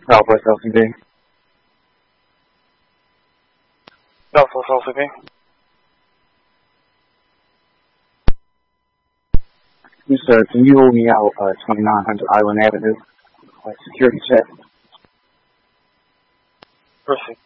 Southwest LCP. Southwest LCP. Yes, sir. Can you hold me out 2900 Island Avenue? Security check. Proceed.